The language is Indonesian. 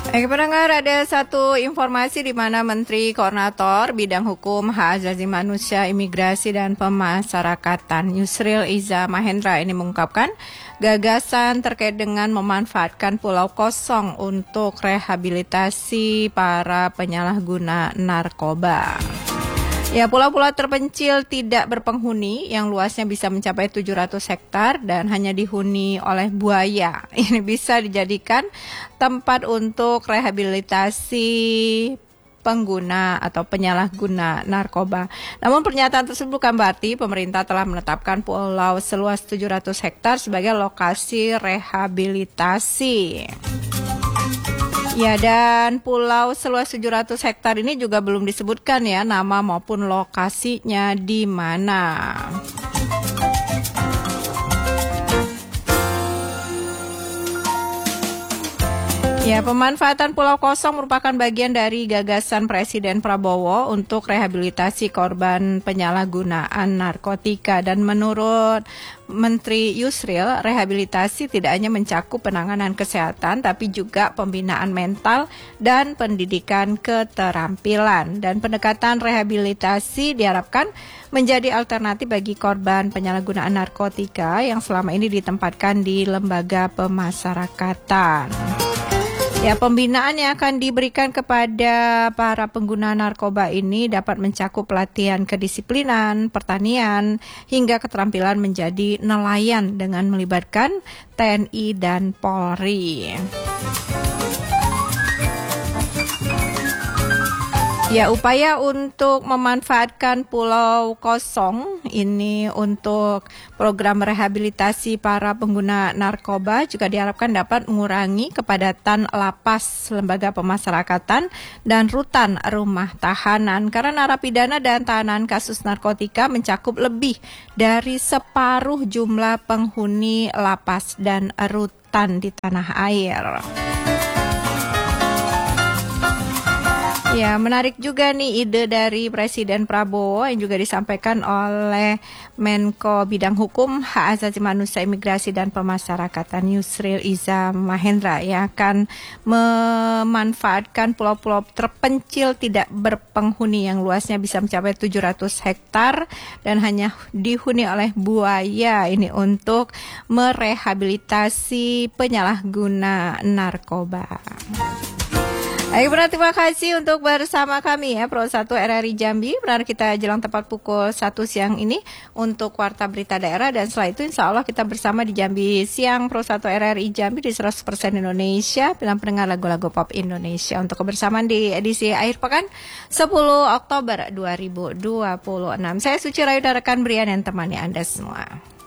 Pendengar, ada satu informasi di mana Menteri Koordinator Bidang Hukum, Hak Asasi Manusia, Imigrasi dan Pemasyarakatan Yusril Iza Mahendra ini mengungkapkan gagasan terkait dengan memanfaatkan pulau kosong untuk rehabilitasi para penyalahguna narkoba. Ya, pulau-pulau terpencil tidak berpenghuni yang luasnya bisa mencapai 700 hektar dan hanya dihuni oleh buaya. Ini bisa dijadikan tempat untuk rehabilitasi pengguna atau penyalahguna narkoba. Namun pernyataan tersebut bukan berarti pemerintah telah menetapkan pulau seluas 700 hektar sebagai lokasi rehabilitasi. Ya, dan pulau seluas 700 hektar ini juga belum disebutkan ya nama maupun lokasinya di mana. Ya, pemanfaatan pulau kosong merupakan bagian dari gagasan Presiden Prabowo untuk rehabilitasi korban penyalahgunaan narkotika. Dan menurut Menteri Yusril, rehabilitasi tidak hanya mencakup penanganan kesehatan, tapi juga pembinaan mental dan pendidikan keterampilan. Dan pendekatan rehabilitasi diharapkan menjadi alternatif bagi korban penyalahgunaan narkotika yang selama ini ditempatkan di lembaga pemasyarakatan. Ya, pembinaan yang akan diberikan kepada para pengguna narkoba ini dapat mencakup pelatihan kedisiplinan, pertanian, hingga keterampilan menjadi nelayan dengan melibatkan TNI dan Polri. Ya, upaya untuk memanfaatkan pulau kosong ini untuk program rehabilitasi para pengguna narkoba juga diharapkan dapat mengurangi kepadatan lapas, lembaga pemasyarakatan, dan rutan rumah tahanan. Karena narapidana dan tahanan kasus narkotika mencakup lebih dari separuh jumlah penghuni lapas dan rutan di tanah air. Ya, menarik juga nih ide dari Presiden Prabowo yang juga disampaikan oleh Menko Bidang Hukum, Hak Asasi Manusia, Imigrasi dan Pemasyarakatan Yusril Iza Mahendra yang akan memanfaatkan pulau-pulau terpencil tidak berpenghuni yang luasnya bisa mencapai 700 hektar dan hanya dihuni oleh buaya ini untuk merehabilitasi penyalahguna narkoba. Baik, terima kasih untuk bersama kami ya Pro 1 RRI Jambi. Benar, kita jelang tepat pukul 1 siang ini untuk Warta Berita Daerah, dan setelah itu insya Allah kita bersama di Jambi Siang Pro 1 RRI Jambi di 100% Indonesia, dalam pendengar lagu-lagu pop Indonesia untuk kebersamaan di edisi akhir pekan 10 Oktober 2026. Saya Suci Rayu dan rekan Brian yang temani Anda semua.